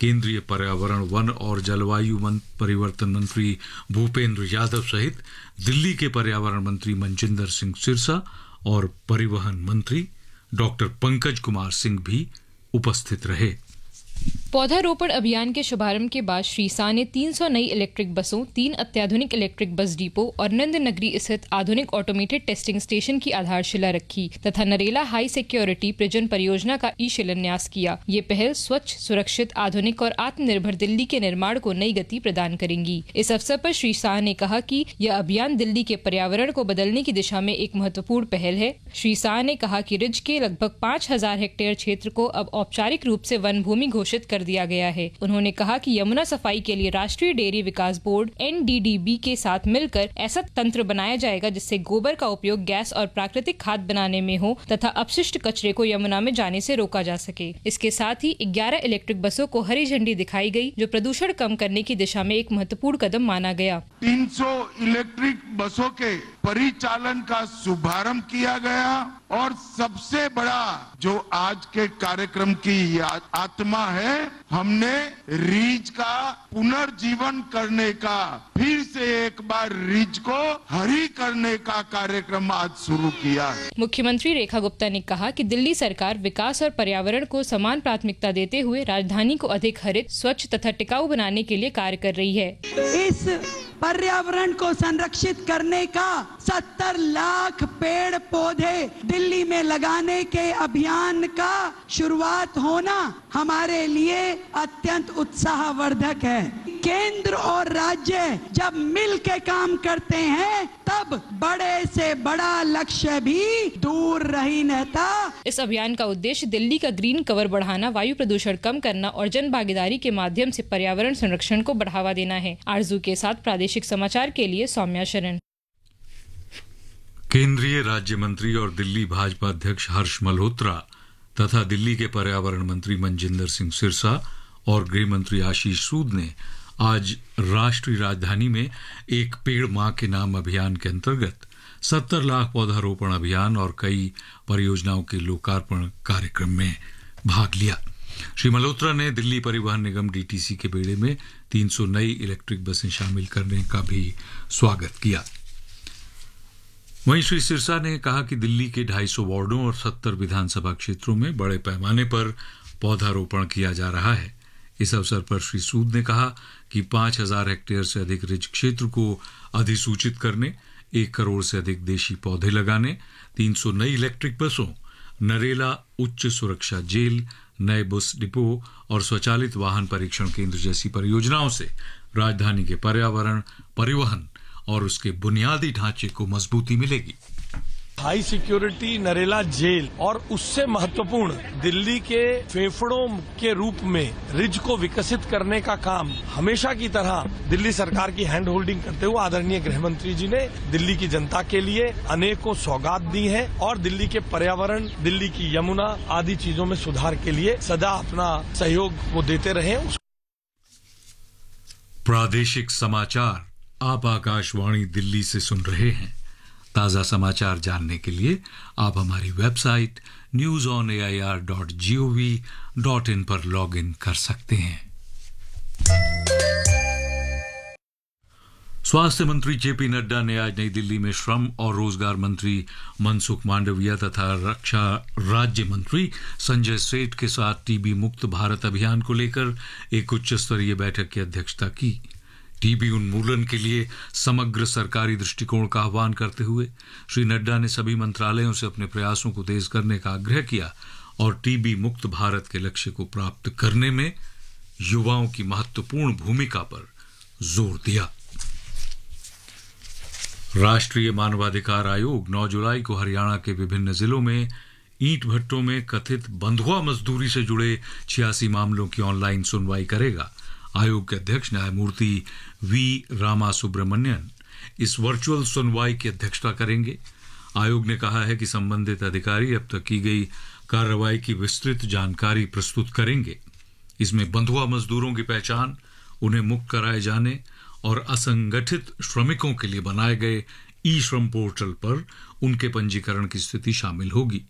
केंद्रीय पर्यावरण, वन और जलवायु परिवर्तन मंत्री भूपेंद्र यादव सहित दिल्ली के पर्यावरण मंत्री मनजिंदर सिंह सिरसा और परिवहन मंत्री डॉक्टर पंकज कुमार सिंह भी उपस्थित रहे। पौधारोपण अभियान के शुभारंभ के बाद श्री शाह ने 300 नई इलेक्ट्रिक बसों, 3 अत्याधुनिक इलेक्ट्रिक बस डिपो और नंद नगरी स्थित आधुनिक ऑटोमेटेड टेस्टिंग स्टेशन की आधारशिला रखी तथा नरेला हाई सिक्योरिटी प्रिजन परियोजना का शिलान्यास किया। ये पहल स्वच्छ, सुरक्षित, आधुनिक और आत्मनिर्भर दिल्ली के निर्माण को नई गति प्रदान करेंगी। इस अवसर पर श्री शाह ने कहा कि यह अभियान दिल्ली के पर्यावरण को बदलने की दिशा में एक महत्वपूर्ण पहल है। श्री शाह ने कहा कि रिज के लगभग 5000 हेक्टेयर क्षेत्र को अब औपचारिक रूप से वन भूमि घोषित कर दिया गया है। उन्होंने कहा कि यमुना सफाई के लिए राष्ट्रीय डेयरी विकास बोर्ड NDDB के साथ मिलकर ऐसा तंत्र बनाया जाएगा जिससे गोबर का उपयोग गैस और प्राकृतिक खाद बनाने में हो तथा अपशिष्ट कचरे को यमुना में जाने से रोका जा सके। इसके साथ ही 11 इलेक्ट्रिक बसों को हरी झंडी दिखाई गई, जो प्रदूषण कम करने की दिशा में एक महत्वपूर्ण कदम माना गया। 300 इलेक्ट्रिक बसों के परिचालन का शुभारंभ किया गया और सबसे बड़ा जो आज के कार्यक्रम की आत्मा है, हमने रीच का पुनर्जीवन करने का, फिर से एक बार रीच को हरी करने का कार्यक्रम आज शुरू किया है। मुख्यमंत्री रेखा गुप्ता ने कहा कि दिल्ली सरकार विकास और पर्यावरण को समान प्राथमिकता देते हुए राजधानी को अधिक हरित, स्वच्छ तथा टिकाऊ बनाने के लिए कार्य कर रही है। इस पर्यावरण को संरक्षित करने का 70 लाख पेड़ पौधे दिल्ली में लगाने के अभियान का शुरुआत होना हमारे लिए अत्यंत उत्साहवर्धक है। केंद्र और राज्य जब मिल के काम करते हैं तब बड़े से बड़ा लक्ष्य भी दूर नहीं रहता। इस अभियान का उद्देश्य दिल्ली का ग्रीन कवर बढ़ाना, वायु प्रदूषण कम करना और जन भागीदारी के माध्यम से पर्यावरण संरक्षण को बढ़ावा देना है। आरजू के साथ प्रादेशिक समाचार के लिए सौम्या शरण। केंद्रीय राज्य मंत्री और दिल्ली भाजपा अध्यक्ष हर्ष मल्होत्रा तथा दिल्ली के पर्यावरण मंत्री मनजिंदर सिंह सिरसा और गृह मंत्री आशीष सूद ने आज राष्ट्रीय राजधानी में एक पेड़ मां के नाम अभियान के अंतर्गत 70 लाख पौधारोपण अभियान और कई परियोजनाओं के लोकार्पण कार्यक्रम में भाग लिया। श्री मल्होत्रा ने दिल्ली परिवहन निगम DTC के बेड़े में 300 नई इलेक्ट्रिक बसें शामिल करने का भी स्वागत किया। वहीं श्री सिरसा ने कहा कि दिल्ली के 250 वार्डों और 70 विधानसभा क्षेत्रों में बड़े पैमाने पर पौधारोपण किया जा रहा है। इस अवसर पर श्री सूद ने कहा कि 5000 हेक्टेयर से अधिक रिज क्षेत्र को अधिसूचित करने, 1 करोड़ से अधिक देशी पौधे लगाने, 300 नई इलेक्ट्रिक बसों, नरेला उच्च सुरक्षा जेल, नए बस डिपो और स्वचालित वाहन परीक्षण केंद्र जैसी परियोजनाओं से राजधानी के पर्यावरण, परिवहन और उसके बुनियादी ढांचे को मजबूती मिलेगी। हाई सिक्योरिटी नरेला जेल और उससे महत्वपूर्ण दिल्ली के फेफड़ों के रूप में रिज को विकसित करने का काम हमेशा की तरह दिल्ली सरकार की हैंड होल्डिंग करते हुए आदरणीय गृह मंत्री जी ने दिल्ली की जनता के लिए अनेकों सौगात दी है और दिल्ली के पर्यावरण, दिल्ली की यमुना आदि चीजों में सुधार के लिए सदा अपना सहयोग वो देते रहे। प्रादेशिक समाचार आप आकाशवाणी दिल्ली से सुन रहे हैं। ताज़ा समाचार जानने के लिए आप हमारी वेबसाइट newsonair.gov.in पर लॉग इन कर सकते हैं। स्वास्थ्य मंत्री JP नड्डा ने आज नई दिल्ली में श्रम और रोजगार मंत्री मनसुख मांडविया तथा रक्षा राज्य मंत्री संजय सेठ के साथ टीबी मुक्त भारत अभियान को लेकर एक उच्च स्तरीय बैठक की अध्यक्षता की। टीबी उन्मूलन के लिए समग्र सरकारी दृष्टिकोण का आह्वान करते हुए श्री नड्डा ने सभी मंत्रालयों से अपने प्रयासों को तेज करने का आग्रह किया और टीबी मुक्त भारत के लक्ष्य को प्राप्त करने में युवाओं की महत्वपूर्ण भूमिका पर जोर दिया। राष्ट्रीय मानवाधिकार आयोग 9 जुलाई को हरियाणा के विभिन्न जिलों में ईंट भट्टों में कथित बंधुआ मजदूरी से जुड़े 86 मामलों की ऑनलाइन सुनवाई करेगा। आयोग के अध्यक्ष न्यायमूर्ति V. रामासुब्रमण्यन इस वर्चुअल सुनवाई की अध्यक्षता करेंगे। आयोग ने कहा है कि संबंधित अधिकारी अब तक की गई कार्रवाई की विस्तृत जानकारी प्रस्तुत करेंगे। इसमें बंधुआ मजदूरों की पहचान, उन्हें मुक्त कराए जाने और असंगठित श्रमिकों के लिए बनाए गए ई श्रम पोर्टल पर उनके पंजीकरण की स्थिति शामिल होगी।